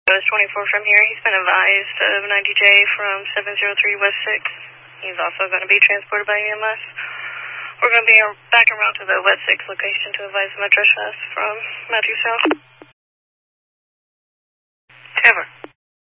West 24 from here. He's been advised of 90J from 703 West 6. He's also going to be transported by EMS. We're going to be back around to the West 6 location to advise Metro Shasta from Matthew South. Trevor.